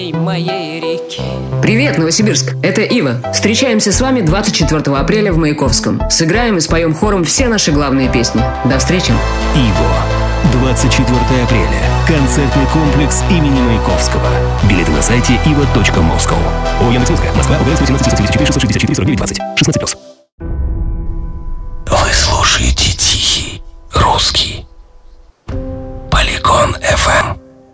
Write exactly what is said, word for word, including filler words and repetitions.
моей реки. Привет, Новосибирск! Это Ива. Встречаемся с вами двадцать четвёртого апреля в Маяковском. Сыграем и споем хором все наши главные песни. До встречи! Иво. двадцать четвёртого апреля. Концертный комплекс имени Маяковского. Билеты на сайте ива точка москоу. О, Яндекс.Музыка. Москва. ОГН восемнадцать семьдесят четыре шестьсот шестьдесят четыре сорок девять двадцать. шестнадцать плюс. Вы слушаете тихий русский